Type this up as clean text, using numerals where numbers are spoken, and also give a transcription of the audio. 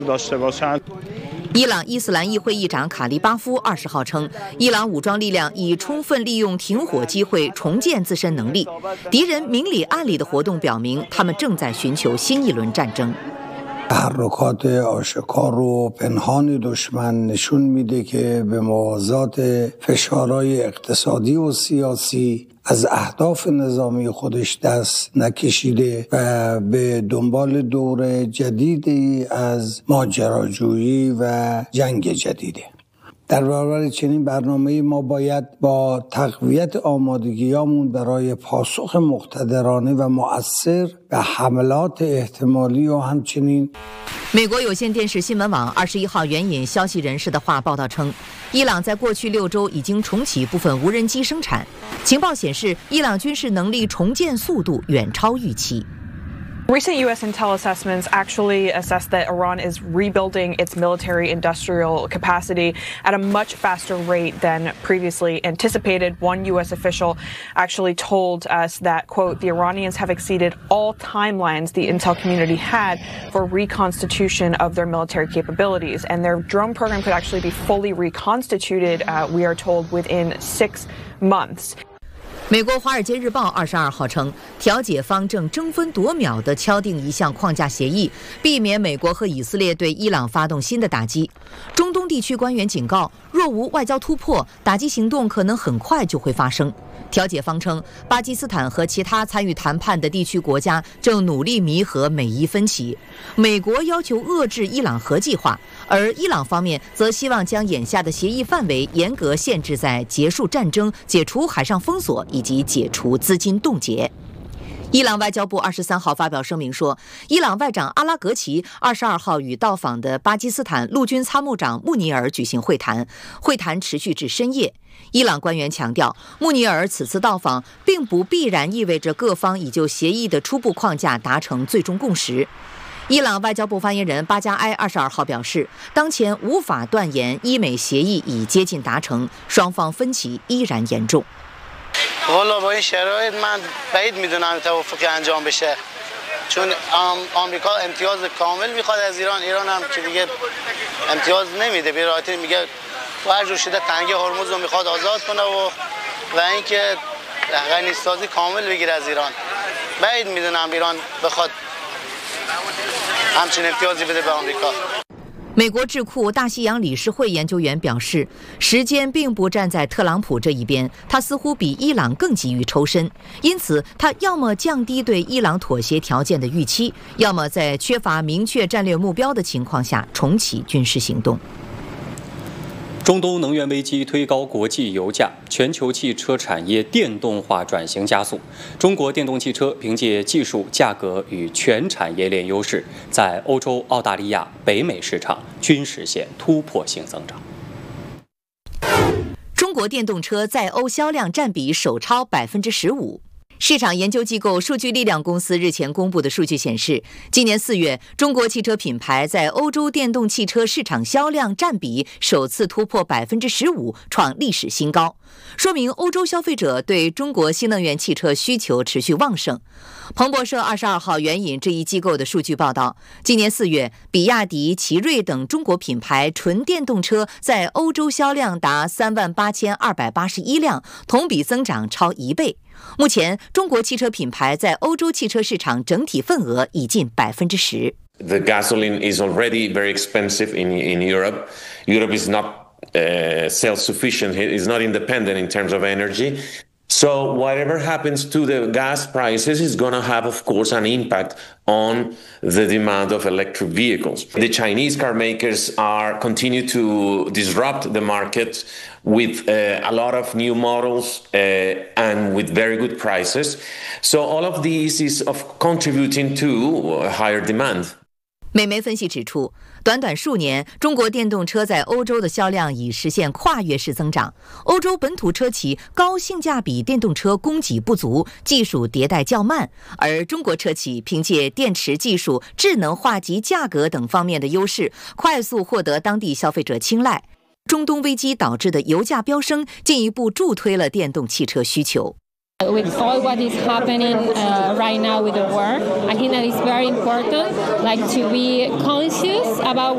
伊朗伊斯兰议会议长卡利巴夫20号称，伊朗武装力量已充分利用停火机会重建自身能力。敌人明里暗里的活动表明，他们正在寻求新一轮战争。 تحرکات آشکار و پنهان دشمن نشون میده که به موازات فشارهای اقتصادی و سیاسی از اهداف نظامی خودش دست نکشیده و به دنبال دور جدیدی از ماجراجویی و جنگ جدیده. در برابر چنین برنامه‌ای ما باید با تقویت آمادگیامون برای پاسخ مقتدرانه و مؤثر به حملات احتمالی و همچنین 美国有线电视新闻网21号援引消息人士的话报道称，伊朗在过去6周已经重启部分无人机生产。情报显示，伊朗军事能力重建速度远超预期。 Recent U.S. intel assessments actually assess that Iran is rebuilding its military-industrial capacity at a much faster rate than previously anticipated. One U.S. official actually told us that, quote, the Iranians have exceeded all timelines the intel community had for reconstitution of their military capabilities, and their drone program could actually be fully reconstituted, we are told, within 6 months. 美国《华尔街日报》22号称，调解方正争分夺秒地敲定一项框架协议，避免美国和以色列对伊朗发动新的打击。中东地区官员警告，若无外交突破，打击行动可能很快就会发生。调解方称，巴基斯坦和其他参与谈判的地区国家正努力弥合美伊分歧。美国要求遏制伊朗核计划，而伊朗方面则希望将眼下的协议范围严格限制在结束战争、解除海上封锁以及解除资金冻结。伊朗外交部23号发表声明说，伊朗外长阿拉格齐22号与到访的巴基斯坦陆军参谋长穆尼尔举行会谈，会谈持续至深夜。伊朗官员强调，穆尼尔此次到访并不必然意味着各方已就协议的初步框架达成最终共识。伊朗外交部发言人巴加埃22号表示，当前无法断言伊美协议已接近达成，双方分歧依然严重。 والا با این شرایط من بعید میدونم توافقی انجام بشه چون آمریکا امتیاز کامل میخواد از ایران هم که دیگه امتیاز نمیده به راحتی میگه هر جور شده تنگه هرمز رو میخواد آزاد کنه و اینکه غنیسازی کامل بگیره از ایران بعید میدونم ایران بخواد همچین امتیازی بده به آمریکا。 美国智库大西洋理事会研究员表示，时间并不站在特朗普这一边，他似乎比伊朗更急于抽身，因此他要么降低对伊朗妥协条件的预期，要么在缺乏明确战略目标的情况下重启军事行动。 中东能源危机推高国际油价，全球汽车产业电动化转型加速。中国电动汽车凭借技术、价格与全产业链优势，在欧洲、澳大利亚、北美市场均实现突破性增长。 中国电动车在欧销量占比首超15%。市场研究机构数据力量公司日前公布的数据显示，今年4月，中国汽车品牌在欧洲电动汽车市场销量占比首次突破15%，创历史新高，说明欧洲消费者对中国新能源汽车需求持续旺盛。彭博社22号援引这一机构的数据报道，今年4月，比亚迪、奇瑞等中国品牌纯电动车在欧洲销量达38281辆，同比增长超1倍。目前，中国汽车品牌在欧洲汽车市场整体份额已近10%。 The gasoline is already very expensive in Europe. Europe is not self-sufficient. It is not independent in terms of energy. So whatever happens to the gas prices is going to have, of course, an impact on the demand of electric vehicles. The Chinese car makers continue to disrupt the market with a lot of new models and with very good prices. So all of these is contributing to higher demand. 美媒分析指出，短短数年，中国电动车在欧洲的销量已实现跨越式增长。欧洲本土车企高性价比电动车供给不足，技术迭代较慢，而中国车企凭借电池技术、智能化及价格等方面的优势，快速获得当地消费者青睐。中东危机导致的油价飙升，进一步助推了电动汽车需求。 With all what is happening right now with the war, I think that it's very important, like to be conscious about